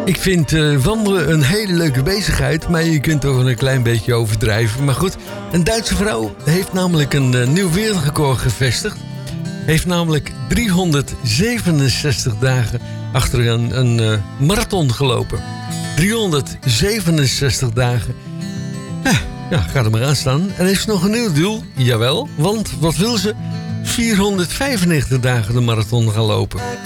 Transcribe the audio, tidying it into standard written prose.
Ik vind wandelen een hele leuke bezigheid, maar je kunt toch een klein beetje overdrijven. Maar goed, een Duitse vrouw heeft namelijk een nieuw wereldrecord gevestigd. Heeft namelijk 367 dagen achter een marathon gelopen. 367 dagen. Ja, ga er maar aan staan. En heeft ze nog een nieuw doel? Jawel, want wat wil ze? 495 dagen de marathon gaan lopen.